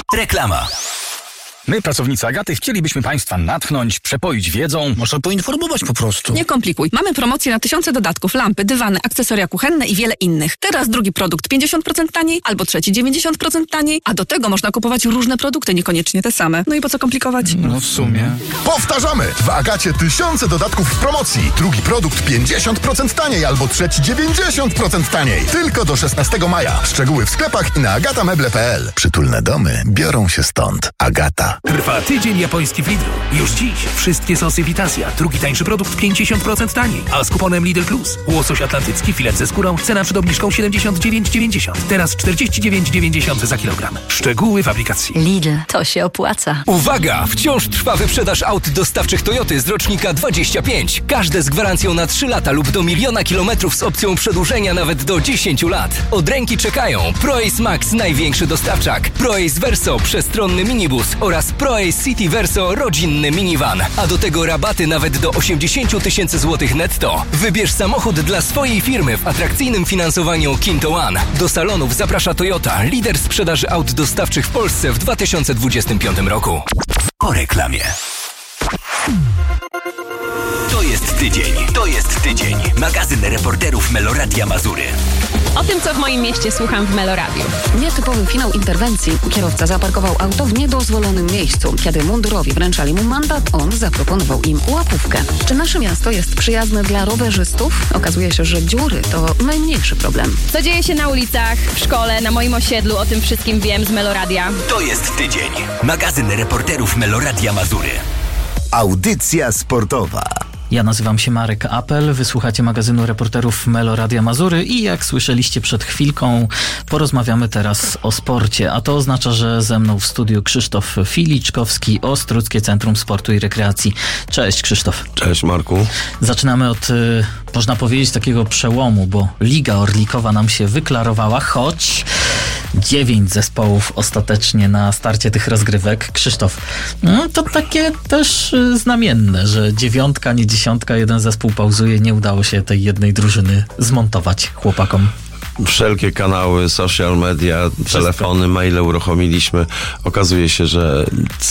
Reklama. My, pracownicy Agaty, chcielibyśmy Państwa natchnąć, przepoić wiedzą. Można poinformować po prostu. Nie komplikuj. Mamy promocję na tysiące dodatków, lampy, dywany, akcesoria kuchenne i wiele innych. Teraz drugi produkt 50% taniej, albo trzeci 90% taniej, a do tego można kupować różne produkty, niekoniecznie te same. No i po co komplikować? No w sumie. Powtarzamy! W Agacie tysiące dodatków w promocji. Drugi produkt 50% taniej, albo trzeci 90% taniej. Tylko do 16 maja. Szczegóły w sklepach i na agatameble.pl. Przytulne domy biorą się stąd. Agata. Trwa tydzień japoński w Lidlu. Już dziś wszystkie sosy Vitasia. Drugi tańszy produkt 50% taniej. A z kuponem Lidl Plus. Łosoś atlantycki, filet ze skórą. Cena przed obniżką 79,90. Teraz 49,90 za kilogram. Szczegóły w aplikacji. Lidl, to się opłaca. Uwaga! Wciąż trwa wyprzedaż aut dostawczych Toyoty z rocznika 25. Każde z gwarancją na 3 lata lub do 1 000 000 kilometrów z opcją przedłużenia nawet do 10 lat. Od ręki czekają ProAce Max, największy dostawczak, ProAce Verso, przestronny minibus oraz ProAce City Verso, rodzinny minivan. A do tego rabaty nawet do 80 000 złotych netto. Wybierz samochód dla swojej firmy w atrakcyjnym finansowaniu Kinto One. Do salonów zaprasza Toyota, lider sprzedaży aut dostawczych w Polsce w 2025 roku. Po reklamie. To jest tydzień. Magazyn reporterów Meloradia Mazury. O tym, co w moim mieście słucham w Meloradiu. Nietypowy finał interwencji. Kierowca zaparkował auto w niedozwolonym miejscu. Kiedy mundurowi wręczali mu mandat, on zaproponował im łapówkę. Czy nasze miasto jest przyjazne dla rowerzystów? Okazuje się, że dziury to najmniejszy problem. Co dzieje się na ulicach, w szkole, na moim osiedlu, o tym wszystkim wiem z Meloradia. To jest tydzień. Magazyn reporterów Meloradia Mazury. Audycja sportowa. Ja nazywam się Marek Apel, wysłuchacie magazynu reporterów Meloradia Mazury i jak słyszeliście przed chwilką, porozmawiamy teraz o sporcie, a to oznacza, że ze mną w studiu Krzysztof Filiczkowski, Ostruckie Centrum Sportu i Rekreacji. Cześć Krzysztof. Cześć Marku. Zaczynamy od, można powiedzieć, takiego przełomu, bo Liga Orlikowa nam się wyklarowała, choć 9 zespołów ostatecznie na starcie tych rozgrywek. Krzysztof, to takie też znamienne, że 9, nie 10, jeden zespół pauzuje, nie udało się tej jednej drużyny zmontować chłopakom. Wszelkie kanały, social media, telefony, maile uruchomiliśmy. Okazuje się, że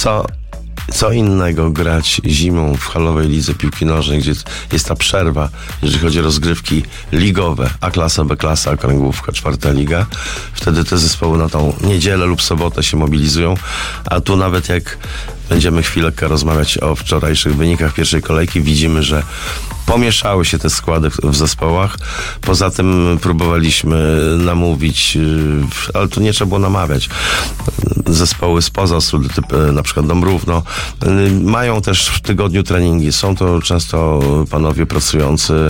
co innego grać zimą w halowej lidze piłki nożnej, gdzie jest ta przerwa, jeżeli chodzi o rozgrywki ligowe, A-klasa, B-klasa, okręgówka, 4. liga. Wtedy te zespoły na tą niedzielę lub sobotę się mobilizują, a tu nawet jak będziemy chwilkę rozmawiać o wczorajszych wynikach pierwszej kolejki, widzimy, że pomieszały się te składy w zespołach. Poza tym próbowaliśmy namówić, ale tu nie trzeba było namawiać. Zespoły spoza Ostrudy, typu na przykład Dąbrówno, mają też w tygodniu treningi. Są to często panowie pracujący.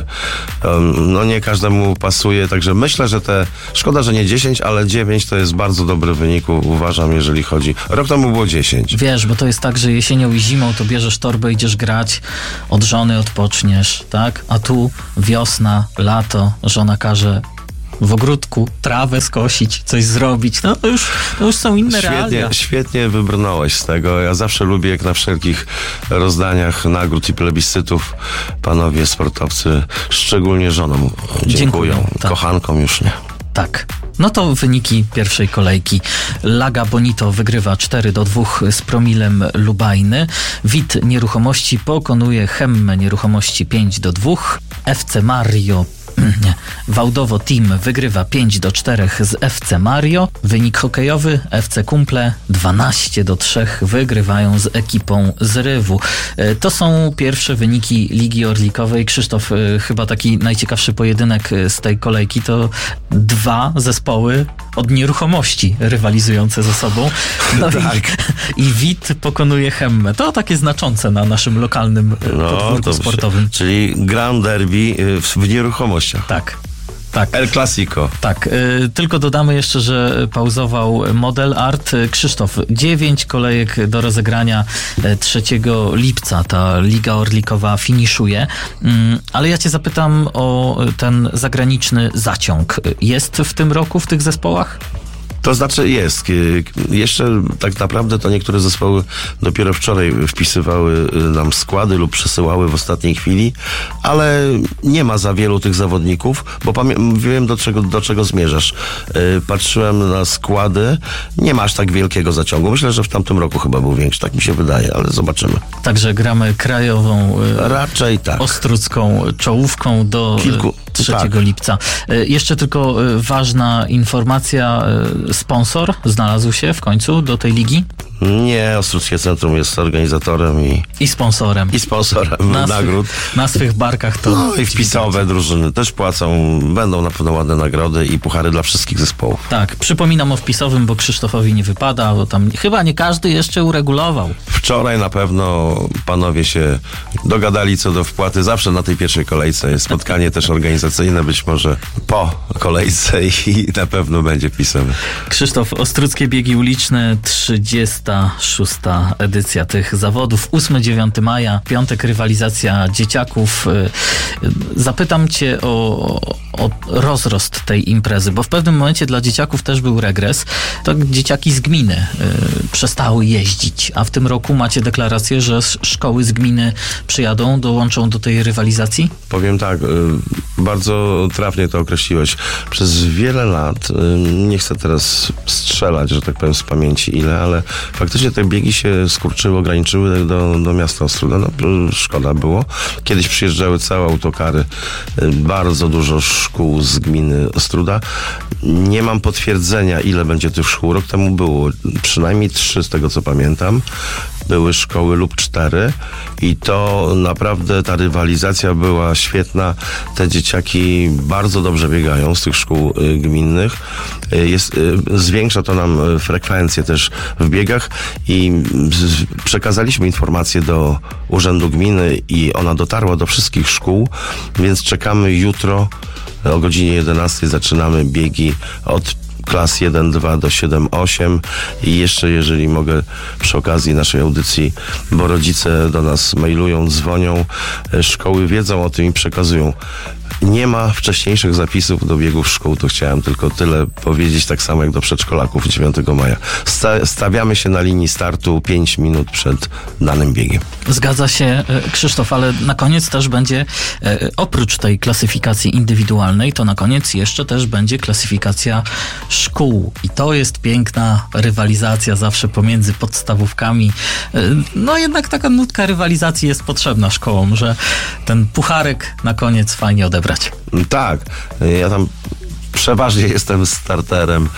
No nie każdemu pasuje, także myślę, że szkoda, że nie 10, ale 9 to jest bardzo dobry wynik, uważam, jeżeli chodzi. Rok temu było 10. Wiesz, bo to jest tak, że jesienią i zimą to bierzesz torbę, idziesz grać, od żony odpoczniesz, tak? A tu wiosna, lato, żona każe w ogródku trawę skosić, coś zrobić. No to już są inne realia. Świetnie wybrnąłeś z tego. Ja zawsze lubię, jak na wszelkich rozdaniach nagród i plebiscytów panowie sportowcy, szczególnie żonom dziękują. Tak. Kochankom już nie. Tak. No to wyniki pierwszej kolejki. Laga Bonito wygrywa 4-2 z Promilem Lubajny. WIT Nieruchomości pokonuje Hemme Nieruchomości 5-2. FC Mario Wałdowo Team wygrywa 5-4 z FC Mario. Wynik hokejowy: FC Kumple 12-3 wygrywają z ekipą z Rywu. To są pierwsze wyniki Ligi Orlikowej. Krzysztof, chyba taki najciekawszy pojedynek z tej kolejki to 2 zespoły od nieruchomości rywalizujące ze sobą. No tak. I WIT pokonuje Hemmę. To takie znaczące na naszym lokalnym podwórku sportowym. Czyli Grand Derby w nieruchomościach. Tak. El Clasico. Tak. Tylko dodamy jeszcze, że pauzował Model Art. Krzysztof, 9 kolejek do rozegrania 3 lipca. Ta Liga Orlikowa finiszuje. Ale ja cię zapytam o ten zagraniczny zaciąg. Jest w tym roku w tych zespołach? To znaczy jest. Jeszcze tak naprawdę to niektóre zespoły dopiero wczoraj wpisywały nam składy lub przesyłały w ostatniej chwili, ale nie ma za wielu tych zawodników, bo wiem do czego zmierzasz. Patrzyłem na składy, nie ma aż tak wielkiego zaciągu. Myślę, że w tamtym roku chyba był większy, tak mi się wydaje, ale zobaczymy. Także gramy krajową, raczej tak, ostrucką czołówką do 3 lipca. Jeszcze tylko ważna informacja, sponsor znalazł się w końcu do tej ligi? Nie, Ostruckie Centrum jest organizatorem i sponsorem. I sponsorem nagród. Na swych barkach to... No i wpisowe drużyny też płacą, będą na pewno ładne nagrody i puchary dla wszystkich zespołów. Tak, przypominam o wpisowym, bo Krzysztofowi nie wypada, bo tam chyba nie każdy jeszcze uregulował. Wczoraj na pewno panowie się dogadali co do wpłaty. Zawsze na tej pierwszej kolejce jest spotkanie też organizacyjne, być może po kolejce i na pewno będzie wpisowy. Krzysztof, Ostruckie Biegi Uliczne, 36. edycja tych zawodów, 8-9 maja, piątek rywalizacja dzieciaków. Zapytam cię o rozrost tej imprezy, bo w pewnym momencie dla dzieciaków też był regres. To dzieciaki z gminy przestały jeździć, a w tym roku macie deklarację, że szkoły z gminy przyjadą, dołączą do tej rywalizacji? Powiem tak, bardzo trafnie to określiłeś. Przez wiele lat, nie chcę teraz strzelać, że tak powiem z pamięci ile, ale faktycznie te biegi się skurczyły, ograniczyły do miasta Ostróda. No, szkoda było. Kiedyś przyjeżdżały całe autokary, bardzo dużo szkół z gminy Ostróda. Nie mam potwierdzenia, ile będzie tych szkół. Rok temu było przynajmniej 3, z tego co pamiętam. Były szkoły lub 4 i to naprawdę ta rywalizacja była świetna. Te dzieciaki bardzo dobrze biegają z tych szkół gminnych. Zwiększa to nam frekwencję też w biegach i przekazaliśmy informację do Urzędu Gminy i ona dotarła do wszystkich szkół, więc czekamy jutro o godzinie 11 zaczynamy biegi od klas 1-2 do 7-8 i jeszcze, jeżeli mogę, przy okazji naszej audycji, bo rodzice do nas mailują, dzwonią, szkoły wiedzą o tym i przekazują. Nie ma wcześniejszych zapisów do biegów szkół, to chciałem tylko tyle powiedzieć, tak samo jak do przedszkolaków 9 maja. Stawiamy się na linii startu 5 minut przed danym biegiem. Zgadza się, Krzysztof, ale na koniec też będzie, oprócz tej klasyfikacji indywidualnej, to na koniec jeszcze też będzie klasyfikacja szkół. I to jest piękna rywalizacja zawsze pomiędzy podstawówkami. No jednak taka nutka rywalizacji jest potrzebna szkołom, że ten pucharek na koniec fajnie odebrać. Tak, ja tam przeważnie jestem starterem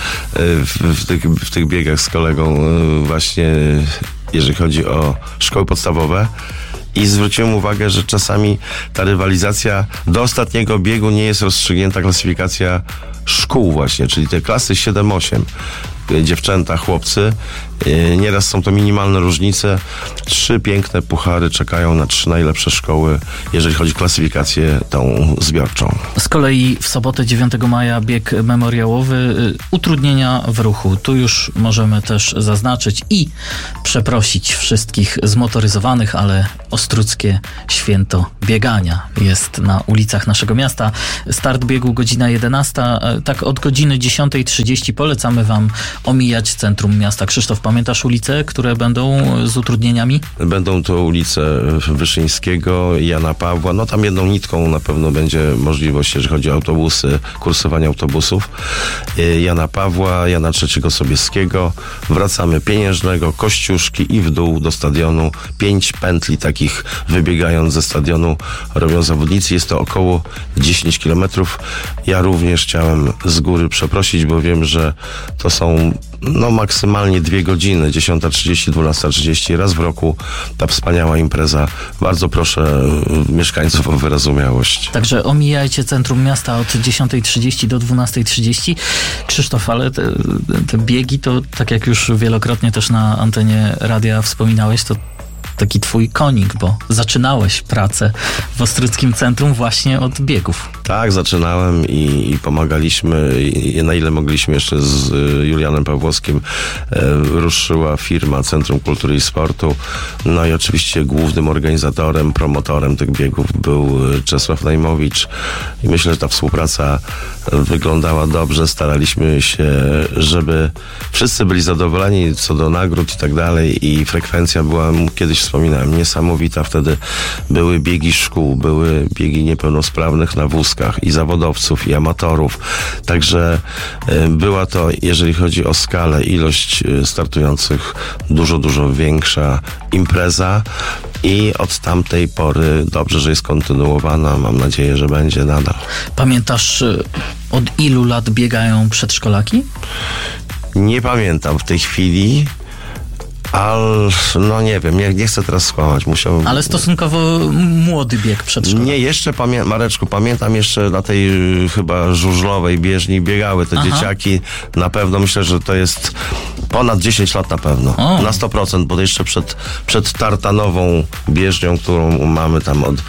w tych biegach z kolegą właśnie, jeżeli chodzi o szkoły podstawowe. I zwróciłem uwagę, że czasami ta rywalizacja do ostatniego biegu nie jest rozstrzygnięta klasyfikacja szkół właśnie, czyli te klasy 7-8. Dziewczęta, chłopcy. Nieraz są to minimalne różnice. 3 piękne puchary czekają na 3 najlepsze szkoły, jeżeli chodzi o klasyfikację tą zbiorczą. Z kolei w sobotę 9 maja bieg memoriałowy, utrudnienia w ruchu. Tu już możemy też zaznaczyć i przeprosić wszystkich zmotoryzowanych, ale Ostruckie Święto Biegania jest na ulicach naszego miasta. Start biegu godzina 11. Tak od godziny 10:30 polecamy wam omijać centrum miasta. Krzysztof, pamiętasz ulice, które będą z utrudnieniami? Będą to ulice Wyszyńskiego, Jana Pawła. No tam jedną nitką na pewno będzie możliwość, jeżeli chodzi o autobusy, kursowanie autobusów. Jana Pawła, Jana III Sobieskiego. Wracamy Pieniężnego, Kościuszki i w dół do stadionu. 5 pętli takich wybiegając ze stadionu robią zawodnicy. Jest to około 10 kilometrów. Ja również chciałem z góry przeprosić, bo wiem, że to są maksymalnie 2 godziny, 10:30, 12:30, raz w roku ta wspaniała impreza. Bardzo proszę mieszkańców o wyrozumiałość. Także omijajcie centrum miasta od 10:30 do 12:30. Krzysztof, ale te biegi to, tak jak już wielokrotnie też na antenie radia wspominałeś, to taki twój konik, bo zaczynałeś pracę w Ostruckim Centrum właśnie od biegów. Tak, zaczynałem i pomagaliśmy, na ile mogliśmy jeszcze z Julianem Pawłowskim. Ruszyła firma Centrum Kultury i Sportu. No i oczywiście głównym organizatorem, promotorem tych biegów był Czesław Najmowicz. I myślę, że ta współpraca wyglądała dobrze. Staraliśmy się, żeby wszyscy byli zadowoleni co do nagród i tak dalej. I frekwencja była, kiedyś wspominałem, niesamowita. Wtedy były biegi szkół, były biegi niepełnosprawnych na wózkach i zawodowców, i amatorów. Także była to, jeżeli chodzi o skalę, ilość startujących, dużo większa impreza i od tamtej pory dobrze, że jest kontynuowana. Mam nadzieję, że będzie nadal. Pamiętasz, od ilu lat biegają przedszkolaki? Nie pamiętam w tej chwili. Ale, no nie wiem, nie chcę teraz skłamać. Ale stosunkowo młody bieg przedszkolaki. Nie, jeszcze Mareczku, pamiętam jeszcze na tej chyba żużlowej bieżni biegały te dzieciaki. Na pewno myślę, że to jest ponad 10 lat na pewno. Na 100%, bo jeszcze przed tartanową bieżnią, którą mamy tam od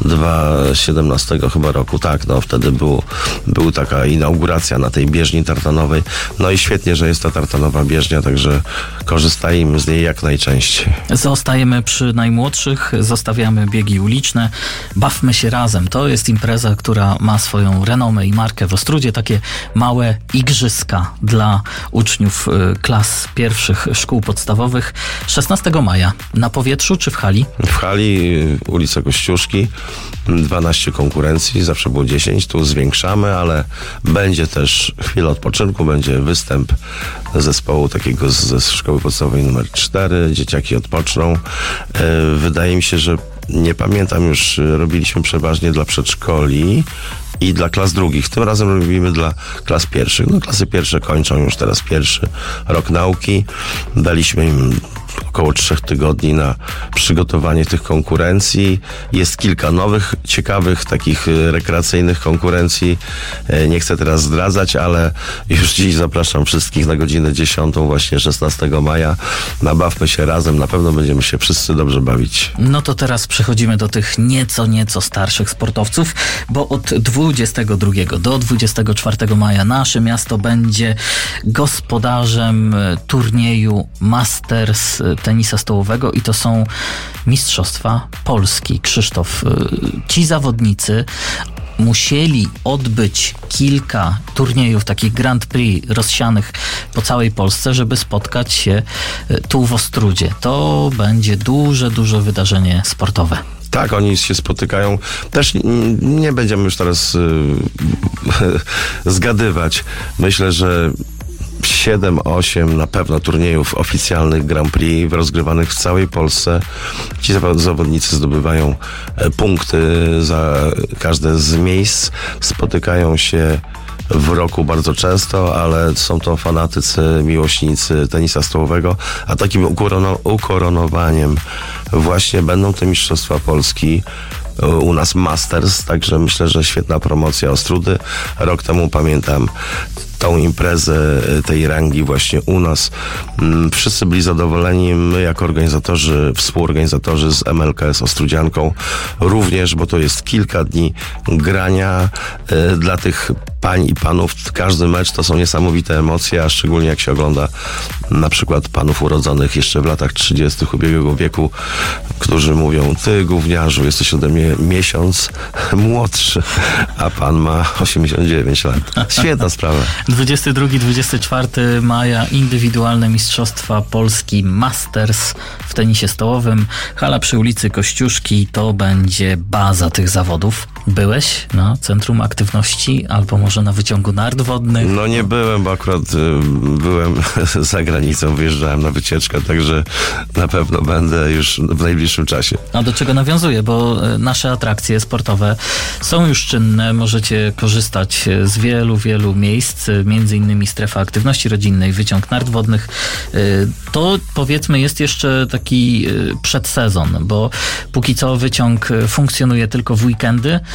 2017 chyba roku. Tak, no wtedy był taka inauguracja na tej bieżni tartanowej. No i świetnie, że jest ta tartanowa bieżnia, także korzystajmy z niej jak najczęściej. Zostajemy przy najmłodszych, zostawiamy biegi uliczne, bawmy się razem. To jest impreza, która ma swoją renomę i markę w Ostródzie. Takie małe igrzyska dla uczniów klas pierwszych szkół podstawowych. 16 maja na powietrzu czy w hali? W hali, ulica Kościuszki, 12 konkurencji, zawsze było 10, tu zwiększamy, ale będzie też chwila odpoczynku, będzie występ zespołu takiego ze szkoły podstawowej numer 4, dzieciaki odpoczną. Wydaje mi się, że nie pamiętam już, robiliśmy przeważnie dla przedszkoli i dla klas drugich. Tym razem robimy dla klas pierwszych. No, klasy pierwsze kończą już teraz pierwszy rok nauki. Daliśmy im około 3 tygodni na przygotowanie tych konkurencji. Jest kilka nowych, ciekawych, takich rekreacyjnych konkurencji. Nie chcę teraz zdradzać, ale już dziś zapraszam wszystkich na godzinę 10, właśnie 16 maja. Nabawmy się razem, na pewno będziemy się wszyscy dobrze bawić. No to teraz przechodzimy do tych nieco starszych sportowców, bo od 22 do 24 maja nasze miasto będzie gospodarzem turnieju Masters tenisa stołowego i to są Mistrzostwa Polski. Krzysztof, ci zawodnicy musieli odbyć kilka turniejów, takich Grand Prix rozsianych po całej Polsce, żeby spotkać się tu w Ostródzie. To będzie duże wydarzenie sportowe. Tak, oni się spotykają. Też nie będziemy już teraz zgadywać. Myślę, że 7-8 na pewno turniejów oficjalnych Grand Prix rozgrywanych w całej Polsce. Ci zawodnicy zdobywają punkty za każde z miejsc. Spotykają się w roku bardzo często, ale są to fanatycy, miłośnicy tenisa stołowego, a takim ukoronowaniem właśnie będą te Mistrzostwa Polski. U nas Masters, także myślę, że świetna promocja Ostródy. Rok temu pamiętam tą imprezę tej rangi właśnie u nas. Wszyscy byli zadowoleni, my jako organizatorzy, współorganizatorzy z MLKS Ostrudzianką również, bo to jest kilka dni grania dla tych pań i panów. Każdy mecz to są niesamowite emocje, a szczególnie jak się ogląda na przykład panów urodzonych jeszcze w latach 30. ubiegłego wieku, którzy mówią: ty gówniarzu, jesteś ode mnie miesiąc młodszy, a pan ma 89 lat. Świetna sprawa. 22-24 maja indywidualne Mistrzostwa Polski Masters w tenisie stołowym. Hala przy ulicy Kościuszki to będzie baza tych zawodów. Byłeś na Centrum Aktywności albo może na wyciągu nart wodnych? No nie byłem, bo akurat byłem za granicą, wyjeżdżałem na wycieczkę, także na pewno będę już w najbliższym czasie. A do czego nawiązuję, bo nasze atrakcje sportowe są już czynne, możecie korzystać z wielu miejsc, między innymi strefa aktywności rodzinnej, wyciąg nart wodnych. To powiedzmy jest jeszcze taki przedsezon, bo póki co wyciąg funkcjonuje tylko w weekendy,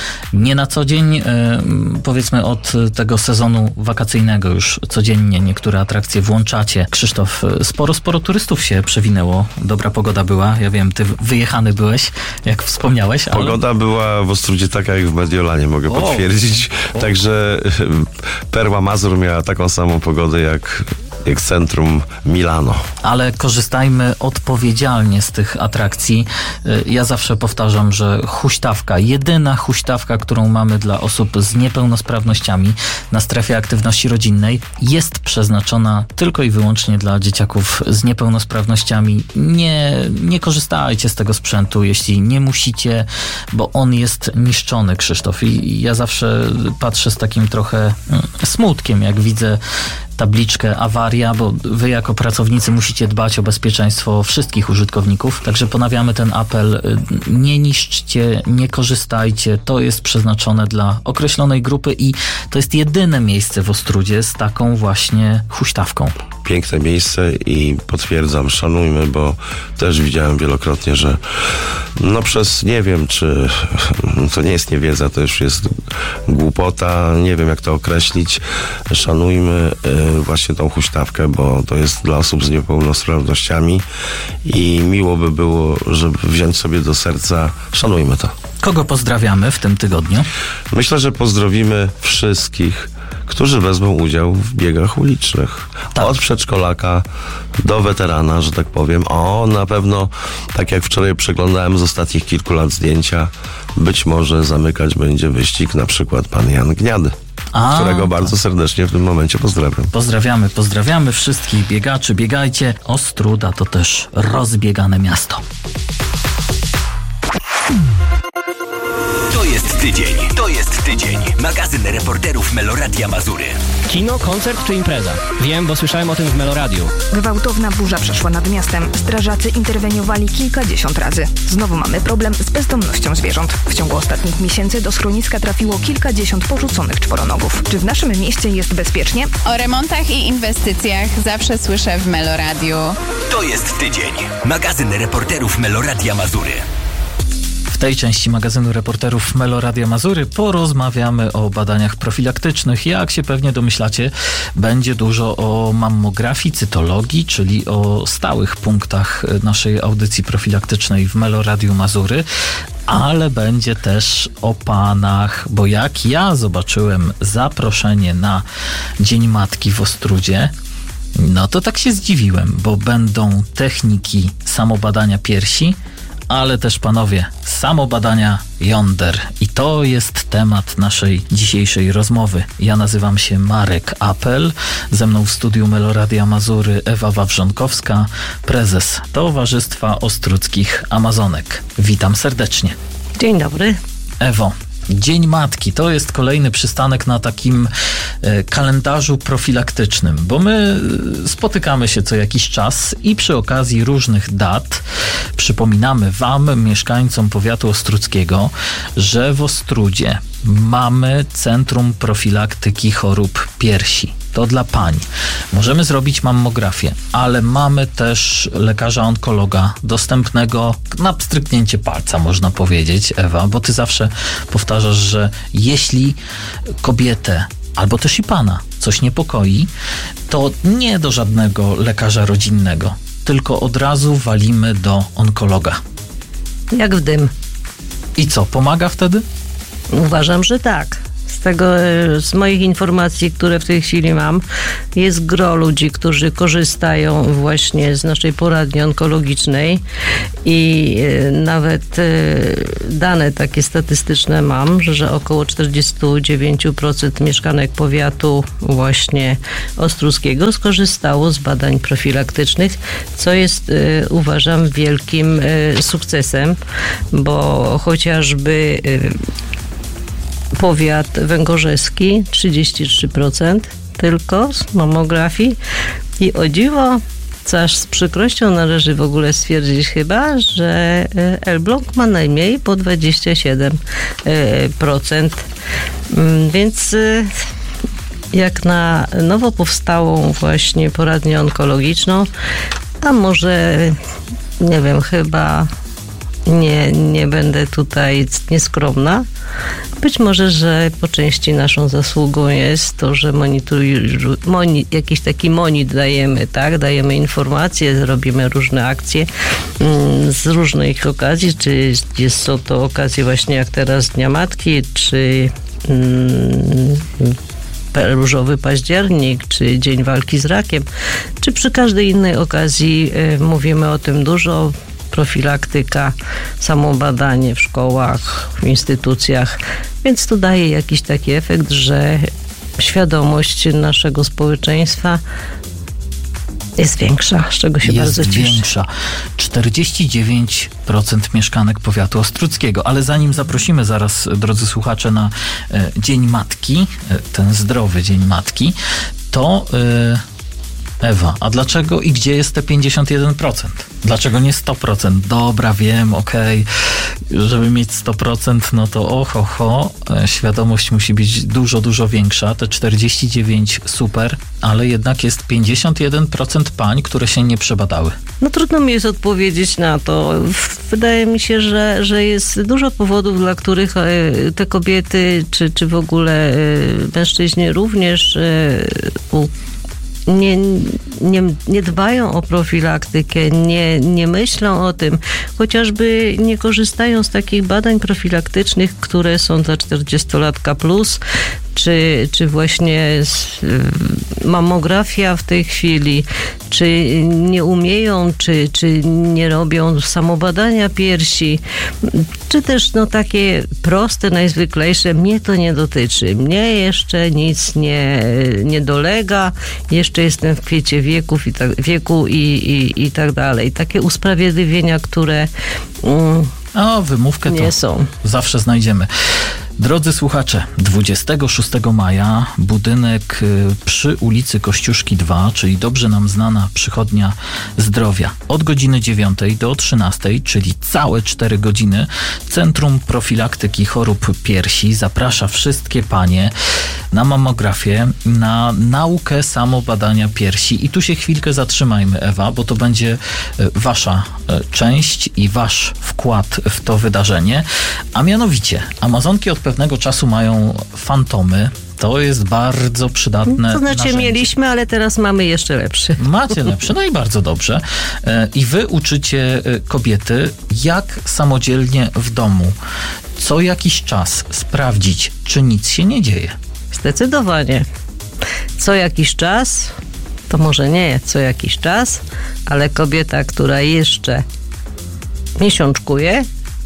nie na co dzień, powiedzmy od tego sezonu wakacyjnego już codziennie niektóre atrakcje włączacie. Krzysztof, sporo turystów się przewinęło. Dobra pogoda była. Ja wiem, ty wyjechany byłeś, jak wspomniałeś. Ale... Pogoda była w Ostródzie taka jak w Mediolanie, mogę potwierdzić. Także Perła Mazur miała taką samą pogodę jak centrum Milano. Ale korzystajmy odpowiedzialnie z tych atrakcji. Ja zawsze powtarzam, że huśtawka, jedyna huśtawka, którą mamy dla osób z niepełnosprawnościami na strefie aktywności rodzinnej, jest przeznaczona tylko i wyłącznie dla dzieciaków z niepełnosprawnościami. Nie korzystajcie z tego sprzętu, jeśli nie musicie, bo on jest niszczony, Krzysztof. I ja zawsze patrzę z takim trochę smutkiem, jak widzę tabliczkę awaria, bo wy jako pracownicy musicie dbać o bezpieczeństwo wszystkich użytkowników. Także ponawiamy ten apel. Nie niszczcie, nie korzystajcie. To jest przeznaczone dla określonej grupy i to jest jedyne miejsce w Ostródzie z taką właśnie huśtawką. Piękne miejsce i potwierdzam, szanujmy, bo też widziałem wielokrotnie, że przez, nie wiem, czy to nie jest niewiedza, to już jest głupota, nie wiem jak to określić. Szanujmy właśnie tą huśtawkę, bo to jest dla osób z niepełnosprawnościami i miło by było, żeby wziąć sobie do serca, szanujmy to. Kogo pozdrawiamy w tym tygodniu? Myślę, że pozdrowimy wszystkich, którzy wezmą udział w biegach ulicznych. Tak. Od przedszkolaka do weterana, że tak powiem. Na pewno, tak jak wczoraj przeglądałem z ostatnich kilku lat zdjęcia, być może zamykać będzie wyścig na przykład pan Jan Gniady, którego bardzo serdecznie w tym momencie pozdrawiam. Pozdrawiamy wszystkich biegaczy. Biegajcie. Ostróda to też rozbiegane miasto. To jest tydzień. Magazyn reporterów Meloradia Mazury. Kino, koncert czy impreza? Wiem, bo słyszałem o tym w Meloradiu. Gwałtowna burza przeszła nad miastem. Strażacy interweniowali kilkadziesiąt razy. Znowu mamy problem z bezdomnością zwierząt. W ciągu ostatnich miesięcy do schroniska trafiło kilkadziesiąt porzuconych czworonogów. Czy w naszym mieście jest bezpiecznie? O remontach i inwestycjach zawsze słyszę w Meloradiu. To jest tydzień. Magazyn reporterów Meloradia Mazury. W tej części magazynu reporterów Meloradia Mazury porozmawiamy o badaniach profilaktycznych. Jak się pewnie domyślacie, będzie dużo o mammografii, cytologii, czyli o stałych punktach naszej audycji profilaktycznej w Meloradiu Mazury, ale będzie też o panach, bo jak ja zobaczyłem zaproszenie na Dzień Matki w Ostródzie, to tak się zdziwiłem, bo będą techniki samobadania piersi, ale też, panowie, samobadania jąder. I to jest temat naszej dzisiejszej rozmowy. Ja nazywam się Marek Apel. Ze mną w studiu Meloradia Mazury Ewa Wawrzonkowska, prezes Towarzystwa Ostródzkich Amazonek. Witam serdecznie. Dzień dobry. Ewo, Dzień Matki to jest kolejny przystanek na takim kalendarzu profilaktycznym, bo my spotykamy się co jakiś czas i przy okazji różnych dat przypominamy wam, mieszkańcom powiatu ostródzkiego, że w Ostródzie mamy Centrum Profilaktyki Chorób Piersi. To dla pań. Możemy zrobić mammografię, ale mamy też lekarza onkologa dostępnego na pstryknięcie palca, można powiedzieć, Ewa, bo ty zawsze powtarzasz, że jeśli kobietę albo też i pana coś niepokoi, to nie do żadnego lekarza rodzinnego, tylko od razu walimy do onkologa. Jak w dym. I co, pomaga wtedy? Uważam, że tak. Z moich informacji, które w tej chwili mam, jest gro ludzi, którzy korzystają właśnie z naszej poradni onkologicznej i nawet dane takie statystyczne mam, że około 49% mieszkanek powiatu właśnie ostródzkiego skorzystało z badań profilaktycznych, co jest, uważam, wielkim sukcesem, bo chociażby powiat węgorzeski 33% tylko z mammografii i o dziwo, co aż z przykrością należy w ogóle stwierdzić chyba, że Elbląg ma najmniej, po 27%. Więc jak na nowo powstałą właśnie poradnię onkologiczną, a może, nie wiem, chyba nie będę tutaj nieskromna. Być może, że po części naszą zasługą jest to, że jakiś taki monit dajemy, tak? Dajemy informacje, robimy różne akcje z różnych okazji, czy są to okazje właśnie jak teraz Dnia Matki, czy Różowy Październik, czy Dzień Walki z Rakiem, czy przy każdej innej okazji mówimy o tym dużo. Profilaktyka, samobadanie w szkołach, w instytucjach, więc to daje jakiś taki efekt, że świadomość naszego społeczeństwa jest większa, z czego się bardzo cieszę. Jest większa. 49% mieszkanek powiatu ostródzkiego. Ale zanim zaprosimy zaraz, drodzy słuchacze, na Dzień Matki, ten zdrowy Dzień Matki, to Ewa, a dlaczego i gdzie jest te 51%? Dlaczego nie 100%? Dobra, wiem, okej. Żeby mieć 100%, no to świadomość musi być dużo, dużo większa. Te 49 super, ale jednak jest 51% pań, które się nie przebadały. No trudno mi jest odpowiedzieć na to. Wydaje mi się, że jest dużo powodów, dla których te kobiety, czy w ogóle mężczyźni również nie dbają o profilaktykę, nie myślą o tym, chociażby nie korzystają z takich badań profilaktycznych, które są dla 40-latka plus, czy właśnie mamografia w tej chwili, czy nie umieją, czy nie robią samobadania piersi, czy też takie proste, najzwyklejsze, mnie to nie dotyczy, mnie jeszcze nic nie dolega, jeszcze jestem w kwiecie wieku i tak dalej. Takie usprawiedliwienia, które wymówkę nie to są. Zawsze znajdziemy. Drodzy słuchacze, 26 maja budynek przy ulicy Kościuszki 2, czyli dobrze nam znana Przychodnia Zdrowia, od godziny 9 do 13, czyli całe 4 godziny, Centrum Profilaktyki Chorób Piersi zaprasza wszystkie panie na mammografię, na naukę samobadania piersi. I tu się chwilkę zatrzymajmy, Ewa, bo to będzie wasza część i wasz wkład w to wydarzenie, a mianowicie Amazonki od pewnego czasu mają fantomy. To jest bardzo przydatne. To znaczy narzędzie. Mieliśmy, ale teraz mamy jeszcze lepszy. Macie lepszy, no i bardzo dobrze. I wy uczycie kobiety, jak samodzielnie w domu co jakiś czas sprawdzić, czy nic się nie dzieje. Zdecydowanie. Co jakiś czas, to może nie co jakiś czas, ale kobieta, która jeszcze miesiączkuje,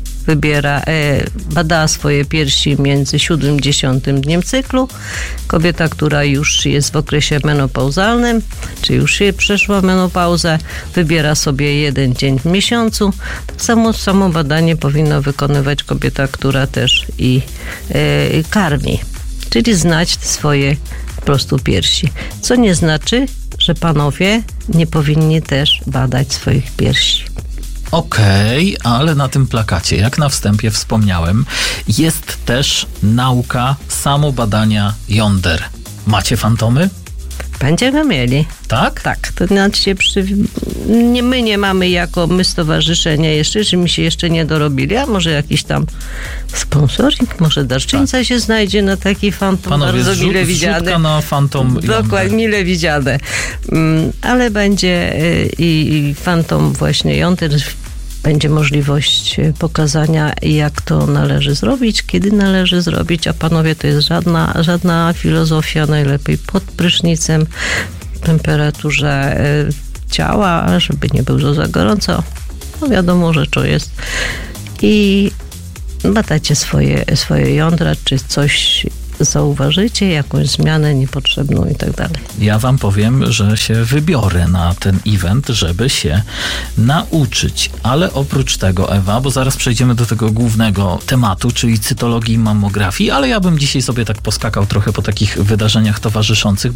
bada swoje piersi między 7 i 10 dniem cyklu. Kobieta, która już jest w okresie menopauzalnym, czy już przeszła menopauzę, wybiera sobie 1 dzień w miesiącu. Tak samo badanie powinna wykonywać kobieta, która też karmi, czyli znać swoje po prostu piersi. Co nie znaczy, że panowie nie powinni też badać swoich piersi. Okej, ale na tym plakacie, jak na wstępie wspomniałem, jest też nauka samobadania jąder. Macie fantomy? Będziemy mieli. Tak? Tak. To znaczy my nie mamy my stowarzyszenie jeszcze, że mi się jeszcze nie dorobili, a może jakiś tam sponsoring, może darczyńca się znajdzie na taki fantom. Panowie, bardzo mile widziany. na fantom. Dokładnie, mile widziane. Ale będzie i fantom właśnie jąder. Będzie możliwość pokazania, jak to należy zrobić, kiedy należy zrobić, a panowie, to jest żadna filozofia, najlepiej pod prysznicem, w temperaturze ciała, żeby nie było za gorąco. No wiadomo, że to jest. I badacie swoje jądra, czy coś zauważycie, jakąś zmianę niepotrzebną i tak dalej. Ja wam powiem, że się wybiorę na ten event, żeby się nauczyć. Ale oprócz tego, Ewa, bo zaraz przejdziemy do tego głównego tematu, czyli cytologii i mammografii, ale ja bym dzisiaj sobie tak poskakał trochę po takich wydarzeniach towarzyszących,